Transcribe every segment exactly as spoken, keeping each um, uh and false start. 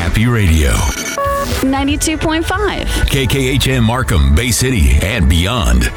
Happy Radio. ninety-two point five. K K H M Markham, Bay City, and beyond.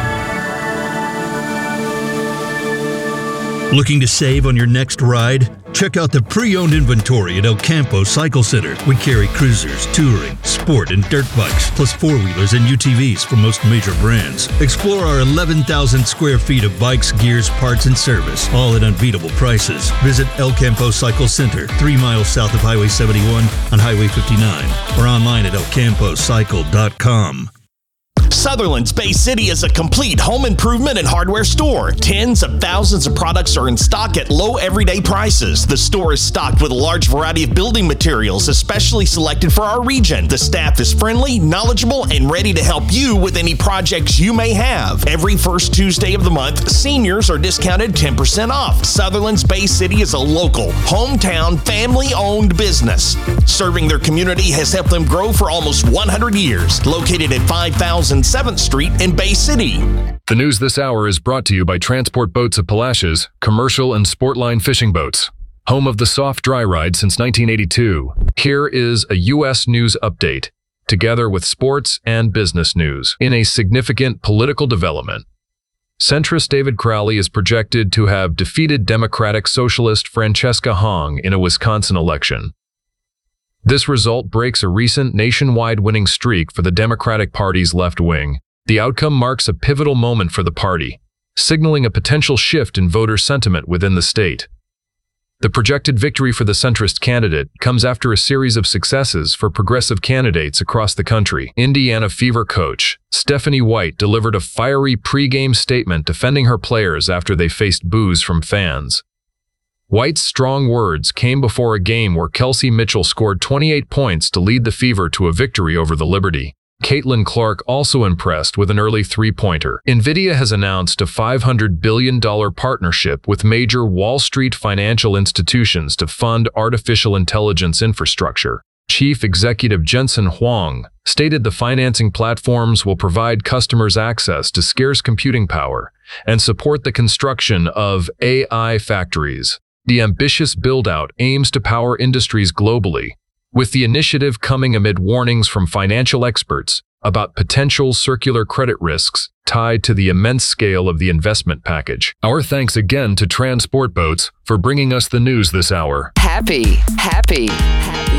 Looking to save on your next ride? Check out the pre-owned inventory at El Campo Cycle Center. We carry cruisers, touring, sport, and dirt bikes, plus four-wheelers and U T Vs from most major brands. Explore our eleven thousand square feet of bikes, gears, parts, and service, all at unbeatable prices. Visit El Campo Cycle Center, three miles south of Highway seventy-one on Highway fifty-nine, or online at el campo cycle dot com. Sutherland's Bay City is a complete home improvement and hardware store. Tens of thousands of products are in stock at low everyday prices. The store is stocked with a large variety of building materials, especially selected for our region. The staff is friendly, knowledgeable, and ready to help you with any projects you may have. Every first Tuesday of the month, seniors are discounted ten percent off. Sutherland's Bay City is a local, hometown, family-owned business. Serving their community has helped them grow for almost one hundred years. Located at five thousand seventh Street in Bay City. The news this hour is brought to you by Transport Boats of Palacios, commercial and sportline fishing boats. Home of the soft dry ride since nineteen eighty-two. Here is a U S news update, together with sports and business news. In a significant political development, centrist David Crowley is projected to have defeated Democratic Socialist Francesca Hong in a Wisconsin election. This result breaks a recent nationwide winning streak for the Democratic Party's left wing. The outcome marks a pivotal moment for the party, signaling a potential shift in voter sentiment within the state. The projected victory for the centrist candidate comes after a series of successes for progressive candidates across the country. Indiana Fever coach Stephanie White delivered a fiery pregame statement defending her players after they faced boos from fans. White's strong words came before a game where Kelsey Mitchell scored twenty-eight points to lead the Fever to a victory over the Liberty. Caitlin Clark also impressed with an early three-pointer. NVIDIA has announced a five hundred billion dollars partnership with major Wall Street financial institutions to fund artificial intelligence infrastructure. Chief Executive Jensen Huang stated the financing platforms will provide customers access to scarce computing power and support the construction of A I factories. The ambitious build-out aims to power industries globally, with the initiative coming amid warnings from financial experts about potential circular credit risks tied to the immense scale of the investment package. Our thanks again to Transport Boats for bringing us the news this hour. Happy, happy, happy.